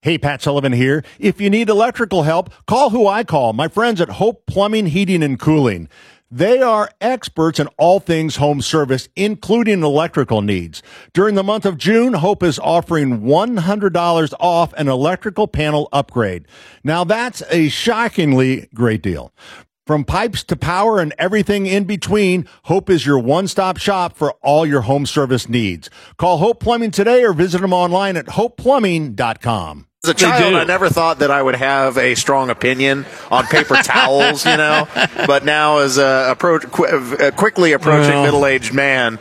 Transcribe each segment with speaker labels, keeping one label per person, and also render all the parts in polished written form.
Speaker 1: Hey, Pat Sullivan here. If you need electrical help, call who I call, my friends at Hope Plumbing, Heating, and Cooling. They are experts in all things home service, including electrical needs. During the month of June, Hope is offering $100 off an electrical panel upgrade. Now, that's a shockingly great deal. From pipes to power and everything in between, Hope is your one-stop shop for all your home service needs. Call Hope Plumbing today or visit them online at hopeplumbing.com.
Speaker 2: As a child, I never thought that I would have a strong opinion on paper towels, But now, as a quickly approaching middle-aged man,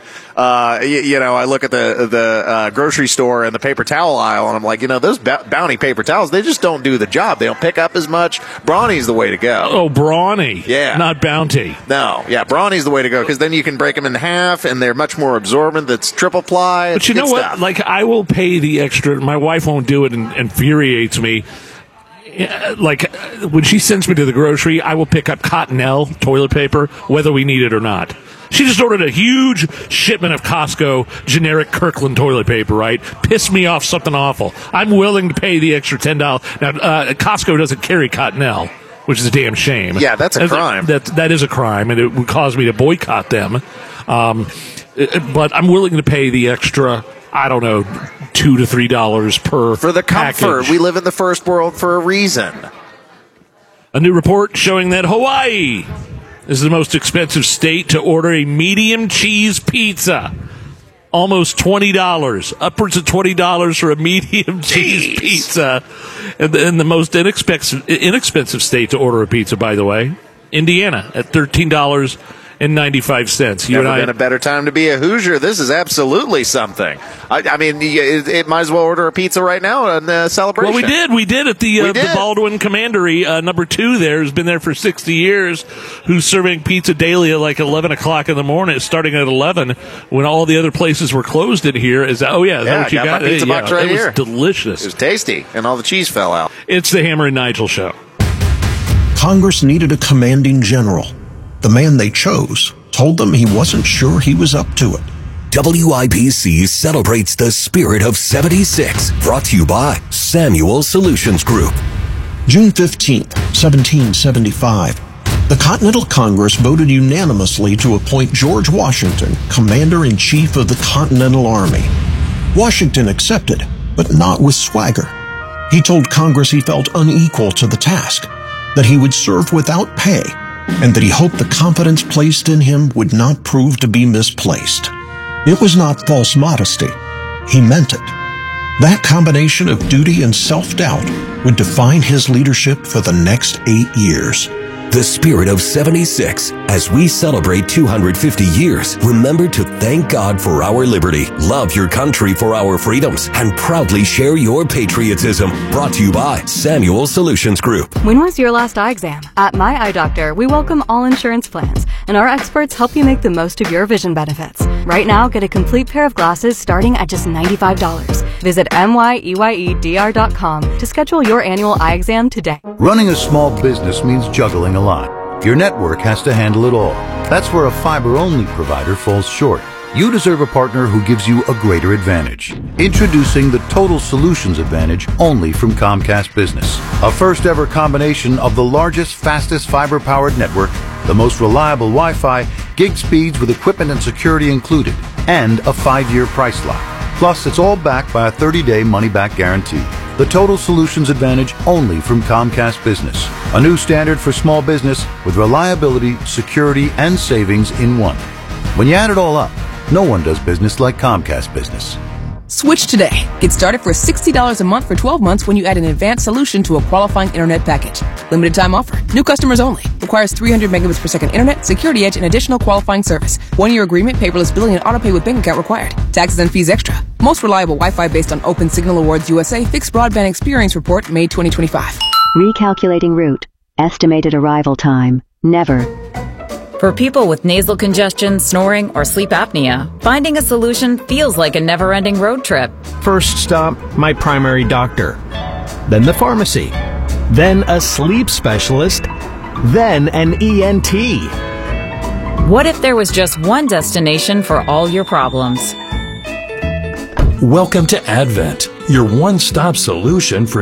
Speaker 2: I look at the grocery store and the paper towel aisle, and I'm like, those Bounty paper towels, they just don't do the job. They don't pick up as much. Brawny's the way to go.
Speaker 3: Oh, Brawny.
Speaker 2: Yeah.
Speaker 3: Not Bounty.
Speaker 2: No. Yeah, Brawny's the way to go, because then you can break them in half, and they're much more absorbent. That's triple ply.
Speaker 3: But you know what?
Speaker 2: Stuff.
Speaker 3: Like, I will pay the extra. My wife won't do it and infuriates me. Like, when she sends me to the grocery, I will pick up Cottonelle toilet paper, whether we need it or not. She just ordered a huge shipment of Costco generic Kirkland toilet paper, right? Pissed me off something awful. I'm willing to pay the extra $10. Now, Costco doesn't carry Cottonelle, which is a damn shame.
Speaker 2: Yeah, that's a crime.
Speaker 3: That is a crime, and it would cause me to boycott them. But I'm willing to pay the extra, I don't know, $2 to $3 per
Speaker 2: for the comfort.
Speaker 3: Package.
Speaker 2: We live in the first world for a reason.
Speaker 3: A new report showing that Hawaii is the most expensive state to order a medium cheese pizza. Almost $20. Upwards of $20 for a medium cheese pizza. And the most inexpensive state to order a pizza, by the way, Indiana, at $13.95.
Speaker 2: Never been a better time to be a Hoosier. This is absolutely something. I mean, it might as well order a pizza right now in the celebration.
Speaker 3: Well, we did at the Baldwin Commandery, number 2 there, who's been there for 60 years, who's serving pizza daily at like 11 o'clock in the morning, starting at 11, when all the other places were closed in here. Is that what you got?
Speaker 2: My pizza box right here.
Speaker 3: It was delicious.
Speaker 2: It was tasty, and all the cheese fell out.
Speaker 3: It's the Hammer and Nigel Show.
Speaker 4: Congress needed a commanding general. The man they chose told them he wasn't sure he was up to it.
Speaker 5: WIPC celebrates the spirit of 76, brought to you by Samuel Solutions Group.
Speaker 4: June 15th, 1775, the Continental Congress voted unanimously to appoint George Washington Commander-in-Chief of the Continental Army. Washington accepted, but not with swagger. He told Congress he felt unequal to the task, that he would serve without pay, and that he hoped the confidence placed in him would not prove to be misplaced. It was not false modesty. He meant it. That combination of duty and self-doubt would define his leadership for the next 8 years.
Speaker 5: The spirit of 76. As we celebrate 250 years, remember to thank God for our liberty, love your country for our freedoms, and proudly share your patriotism. Brought to you by Samuel Solutions Group.
Speaker 6: When was your last eye exam? At My Eye Doctor, we welcome all insurance plans, and our experts help you make the most of your vision benefits. Right now, get a complete pair of glasses starting at just $95. Visit MYEYEDR.com to schedule your annual eye exam today.
Speaker 7: Running a small business means juggling a lot. Your network has to handle it all. That's where a fiber-only provider falls short. You deserve a partner who gives you a greater advantage. Introducing the Total Solutions Advantage only from Comcast Business. A first-ever combination of the largest, fastest fiber-powered network, the most reliable Wi-Fi, gig speeds with equipment and security included, and a 5-year price lock. Plus, it's all backed by a 30-day money-back guarantee. The Total Solutions Advantage only from Comcast Business. A new standard for small business with reliability, security, and savings in one. When you add it all up, no one does business like Comcast Business.
Speaker 8: Switch today. Get started for $60 a month for 12 months when you add an advanced solution to a qualifying internet package. Limited time offer. New customers only. Requires 300 megabits per second internet, security edge, and additional qualifying service. 1-year agreement, paperless billing, and autopay with bank account required. Taxes and fees extra. Most reliable Wi-Fi based on Open Signal Awards USA Fixed Broadband Experience Report, May 2025.
Speaker 9: Recalculating route. Estimated arrival time. Never.
Speaker 10: For people with nasal congestion, snoring, or sleep apnea, finding a solution feels like a never-ending road trip.
Speaker 11: First stop, my primary doctor. Then the pharmacy. Then a sleep specialist. Then an ENT.
Speaker 10: What if there was just one destination for all your problems?
Speaker 12: Welcome to Advent, your one-stop solution for